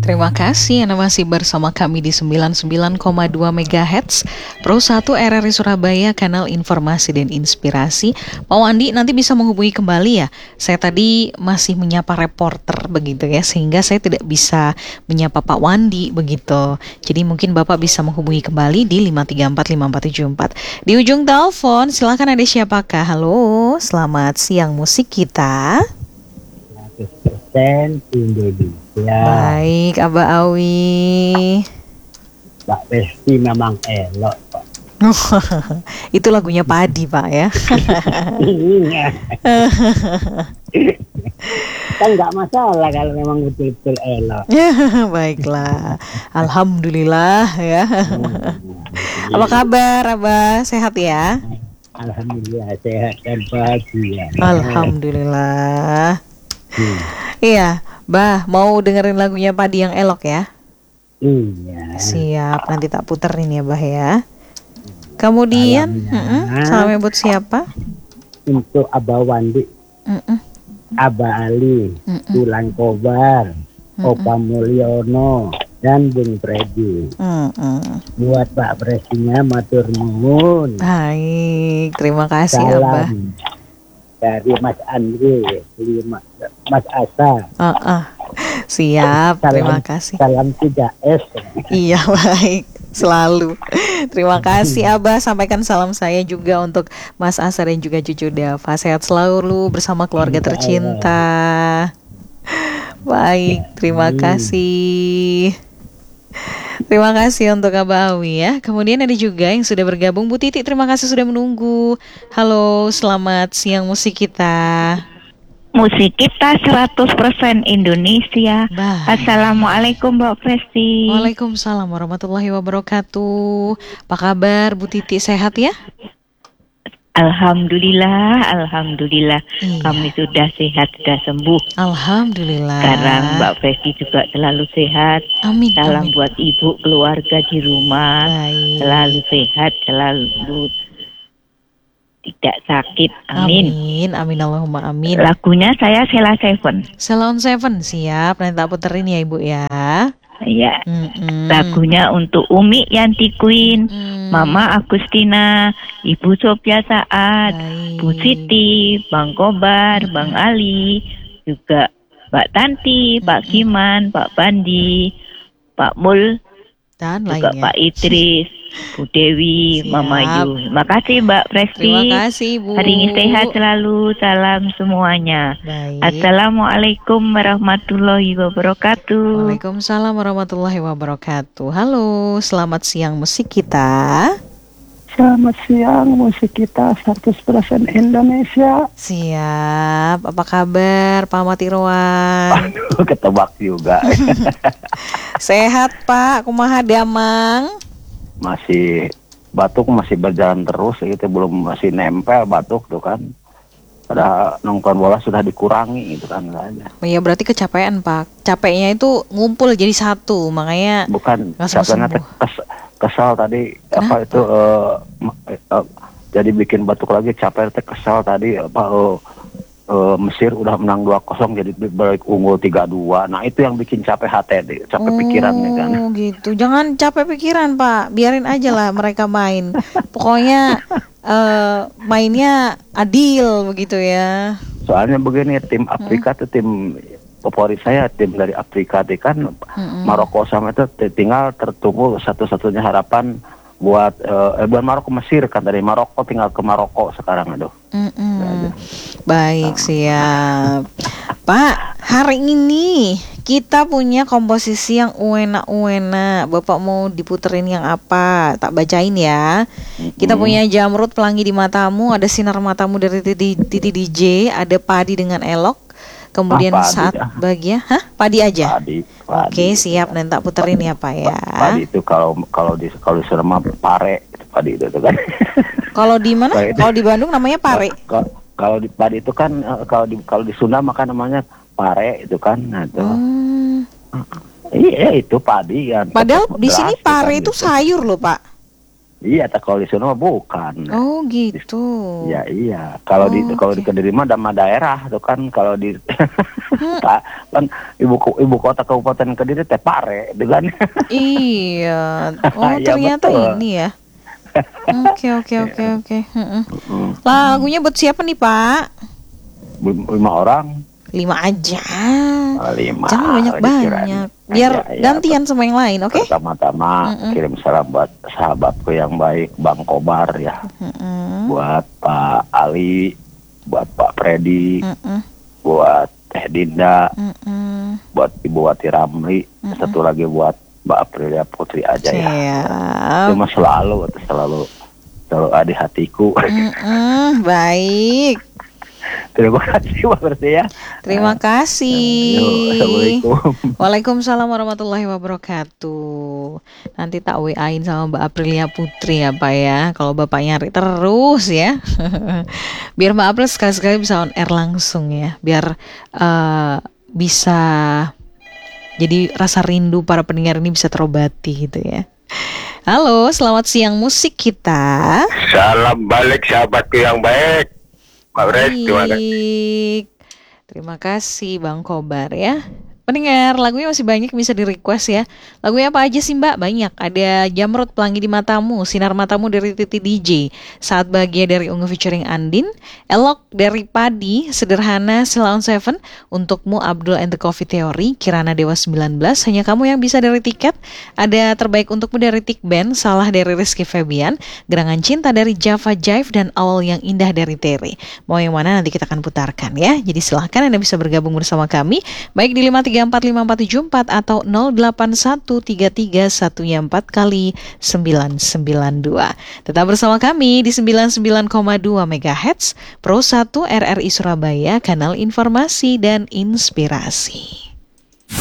Terima kasih Anda masih bersama kami di 99,2 MHz Pro 1 RRI Surabaya, kanal informasi dan inspirasi. Pak Wandi nanti bisa menghubungi kembali ya. Saya tadi masih menyapa reporter begitu ya, sehingga saya tidak bisa menyapa Pak Wandi begitu. Jadi mungkin Bapak bisa menghubungi kembali di 5345474. Di ujung telepon silakan, ada siapakah? Halo, selamat siang musik kita. 100% Indonesia. Baik, Abah Awi. Mbak Besti memang elok, Pak. Itu lagunya Padi, Pak ya. Kan nggak masalah kalau memang betul-betul elok. Baiklah, alhamdulillah ya. Apa kabar, Abah? Sehat ya? Alhamdulillah sehat dan bahagia. Alhamdulillah. Iya, Bah, mau dengerin lagunya Padi yang elok ya? Iya. Siap, nanti tak puterin ya, Bah ya. Kemudian, salamnya buat siapa? Untuk Abah Wandi, Abah Ali, Tulan Kobar, Opa Mulyono, dan Bung Freddy. Buat Pak Presinya matur nuwun. Baik, terima kasih Abah. Salam dari Mas Andre, Mas Asa. Siap, terima kasih. Salam 3S. Iya, baik, selalu. Terima kasih Abah, sampaikan salam saya juga untuk Mas Asa dan juga cucu Dava. Sehat selalu bersama keluarga tercinta. Baik, terima kasih. Terima kasih untuk Abah Awi ya. Kemudian ada juga yang sudah bergabung, Bu Titi, terima kasih sudah menunggu. Halo, selamat siang musik kita. Musik kita 100% Indonesia. Baik. Assalamualaikum Mbak Presti. Waalaikumsalam warahmatullahi wabarakatuh. Apa kabar Bu Titi, sehat ya? Alhamdulillah. Iya. Kami sudah sehat, sudah sembuh. Alhamdulillah. Sekarang Mbak Presti juga selalu sehat. Amin. Salam amin. buat ibu, keluarga di rumah. Baik. Selalu sehat, selalu tidak sakit. Amin. Amin Allahumma amin. Lagunya saya Sheila Seven. Salon Seven, siap. Nanti tak puterin ya Ibu ya. Ya, lagunya untuk Umi Yanti Queen, Mama Agustina, Ibu Sophia Saat, Bu Siti, Bang Kobar, Bang Ali, juga Mbak Tanti, Pak Giman, Pak Bandi, Pak Mul, dan juga lainnya. Pak Idris, Bu Dewi, Siap. Mama Yu. Terima kasih Mbak Presti. Terima kasih Bu. Hari ini sehat selalu. Salam semuanya. Baik. Assalamualaikum warahmatullahi wabarakatuh. Waalaikumsalam warahmatullahi wabarakatuh. Halo, selamat siang musik kita. Selamat siang musik kita 100% Indonesia. Siap. Apa kabar Pak Matirwan? Aduh, ketebak juga. Sehat Pak, kumaha damang? Masih batuk masih berjalan terus gitu, belum, masih nempel batuk tuh kan. Pada nonton bola sudah dikurangi gitu kan saja. Ya berarti kecapean Pak. Capeknya itu ngumpul jadi satu, makanya Bukan nggak capeknya kesal tadi. Kenapa? Apa itu jadi bikin batuk lagi, capek teh kesal tadi Mesir udah menang 2-0 jadi balik unggul 3-2. Nah, itu yang bikin capek hati, capek pikirannya kan. Oh gitu. Jangan capek pikiran Pak. Biarin aja lah mereka main. Pokoknya mainnya adil begitu ya. Soalnya begini, tim Afrika tuh tim favorit saya, tim dari Afrika itu kan Maroko sama itu tinggal tertunggu satu-satunya harapan buat Maroko Mesir kan, dari Maroko tinggal ke Maroko sekarang aduh. Baik, siap. Pak, hari ini kita punya komposisi yang uena-uena. Bapak mau diputerin yang apa? Tak bacain ya. Kita punya Jamrud Pelangi di Matamu, ada Sinar Matamu dari Titi DJ, ada Padi dengan Elok. Kemudian Padi Saat dah. Bahagia, Padi aja. Padi. Oke, siap. Nanti tak puterin ya Pak ya. Padi itu kalau di Serema pare itu padi itu kan. Kalau di mana? Kalau di Bandung namanya pare. Kalau di padi itu kan kalau di Sunda maka namanya pare itu kan. Nah itu. Iya itu padi kan. Padahal di sini pare itu gitu. sayur loh Pak. Iya, tak kalau di sana mah bukan. Oh gitu. Ya iya. Kalau di Kediri mah nama daerah tuh kan. Kalau di kan ibu kota Kabupaten Kediri teh Pare, dengan. Iya. Oh Ya, ternyata betul. ini ya. Oke. Lagunya buat siapa nih Pak? 5 orang. 5 aja. 5. Jangan banyak-banyak. Biar gantian sama yang lain, oke? Pertama-tama kirim salam buat sahabatku yang baik, Bang Kobar ya. Buat Pak Ali, buat Pak Freddy, buat Teh Dinda, buat Ibu Wati Ramli, satu lagi buat Mbak Aprilia Putri aja ya. Siap. Cuma selalu ada di hatiku. Baik. Terima kasih Mbak Berti ya. Terima kasih. Assalamualaikum. Waalaikumsalam warahmatullahi wabarakatuh. Nanti tak WA-in sama Mbak Aprilia Putri ya Pak ya. Kalau Bapak nyari terus ya. Biar Mbak April sekali-sekali bisa on air langsung ya. Biar bisa jadi rasa rindu para pendengar ini bisa terobati gitu ya. Halo, selamat siang musik kita. Salam balik sahabatku yang baik. Pak Bres, gimana? Baik. Terima kasih Bang Kobar ya. Pendengar, lagunya masih banyak bisa di-request ya. Lagunya apa aja sih Mbak? Banyak. Ada Jamrut Pelangi di Matamu, Sinar Matamu dari Titi DJ, Saat Bahagia dari Ungu featuring Andin, Elok dari Padi, Sederhana Selaun Seven, Untukmu Abdul and the Coffee Theory, Kirana Dewa 19, Hanya Kamu Yang Bisa dari Tiket, ada Terbaik Untukmu dari Tik Band, Salah dari Rizky Febian, Gerangan Cinta dari Java Jive, dan Awal Yang Indah dari Terry. Mau yang mana nanti kita akan putarkan ya. Jadi silahkan Anda bisa bergabung bersama kami, baik di 5345474 atau 08133114 kali 992. Tetap bersama kami di 99,2 MHz Pro 1 RRI Surabaya, kanal informasi dan inspirasi.